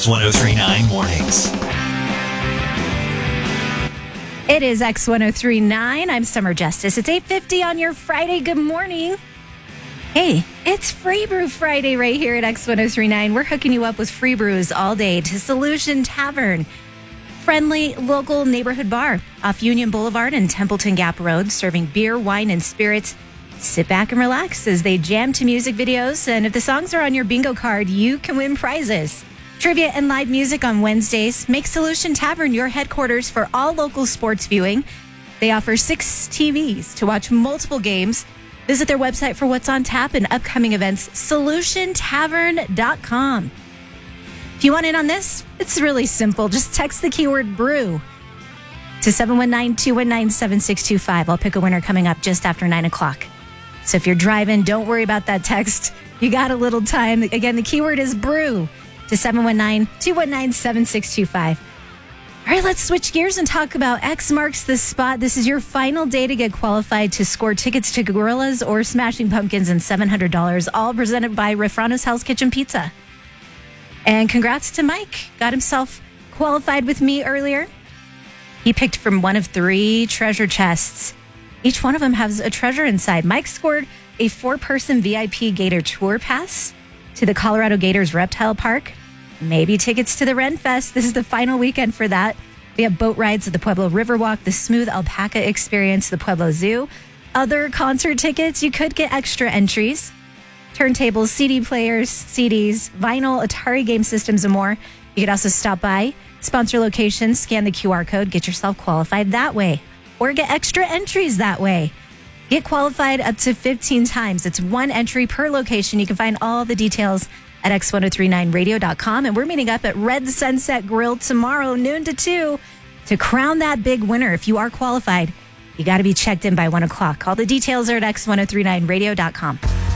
X1039 Mornings. It is X1039. I'm Summer Justice. It's 8:50 on your Friday. Good morning. Hey, it's Free Brew Friday right here at X1039. We're hooking you up with free brews all day to Solution Tavern. Friendly local neighborhood bar off Union Boulevard and Templeton Gap Road, serving beer, wine, and spirits. Sit back and relax as they jam to music videos. And if the songs are on your bingo card, you can win prizes. Trivia and live music on Wednesdays. Make Solution Tavern your headquarters for all local sports viewing. They offer 6 TVs to watch multiple games. Visit their website for what's on tap and upcoming events, solutiontavern.com. If you want in on this, it's really simple. Just text the keyword brew to 719-219-7625. I'll pick a winner coming up just after 9 o'clock. So if you're driving, don't worry about that text. You got a little time. Again, the keyword is brew to 719-219-7625. All right, let's switch gears and talk about X Marks the Spot. This is your final day to get qualified to score tickets to Gorillas or Smashing Pumpkins and $700, all presented by Refrano's Hell's Kitchen Pizza. And congrats to Mike. Got himself qualified with me earlier. He picked from one of 3 treasure chests. Each one of them has a treasure inside. Mike scored a 4-person VIP Gator Tour Pass to the Colorado Gators Reptile Park. Maybe tickets to the Ren Fest. This is the final weekend for that. We have boat rides at the Pueblo Riverwalk, the Smooth Alpaca Experience, the Pueblo Zoo. Other concert tickets, you could get extra entries. Turntables, CD players, CDs, vinyl, Atari game systems, and more. You could also stop by, sponsor locations, scan the QR code, get yourself qualified that way. Or get extra entries that way. Get qualified up to 15 times. It's 1 entry per location. You can find all the details at x1039radio.com. And we're meeting up at Red Sunset Grill tomorrow, noon to 2, to crown that big winner. If you are qualified, you got to be checked in by 1 o'clock. All the details are at x1039radio.com.